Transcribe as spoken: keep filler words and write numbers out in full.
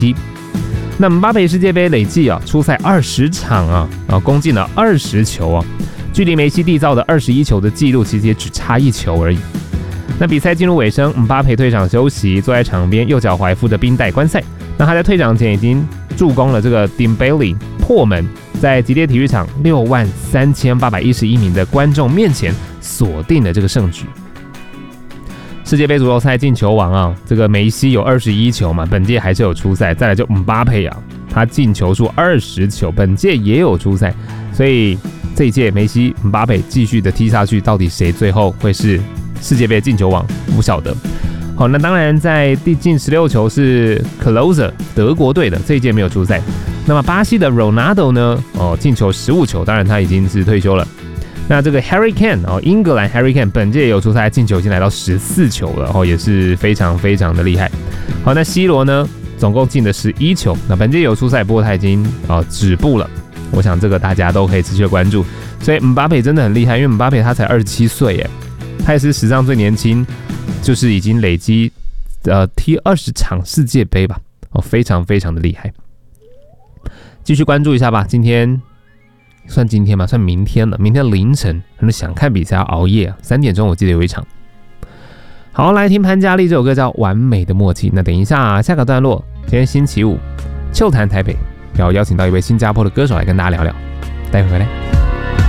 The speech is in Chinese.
那姆巴佩世界杯累计啊出赛二十场啊，啊攻进了二十球啊，距离梅西缔造的二十一球的纪录其实也只差一球而已。那比赛进入尾声，姆巴佩退场休息，坐在场边右脚踝附着冰带观赛。那他在退场前已经助攻了这个 Dembele 破门，在吉列体育场六万三千八百一十一名的观众面前锁定了这个胜局。世界杯足球赛进球王啊，这个梅西有二十一球嘛，本届还是有出赛。再来就姆巴佩啊，他进球数二十球，本届也有出赛。所以这一届梅西、姆巴佩继续的踢下去，到底谁最后会是世界杯进球王，不晓得。好，那当然在第进十六球是 Klose 德国队的，这一届没有出赛。那么巴西的 Ronaldo 呢？哦，进球十五球，当然他已经是退休了。那这个 Harry Kane 哦，英格兰 Harry Kane 本届也有出赛，进球已经来到十四球了，哦，也是非常非常的厉害。好，那 C 罗呢，总共进了十一球，那本届有出赛，不过他已经哦止步了。我想这个大家都可以持续关注。所以姆巴佩真的很厉害，因为姆巴佩他才二十七岁耶，他也是史上最年轻，就是已经累积呃踢二十场世界杯吧，哦，非常非常的厉害。继续关注一下吧，今天。算今天吗？算明天了。明天凌晨，很多想看比赛要熬夜啊，三点钟我记得有一场。好，来听潘嘉丽这首歌叫《完美的默契》。那等一下、啊、下个段落，今天星期五，秋谈台北要邀请到一位新加坡的歌手来跟大家聊聊。待会回来。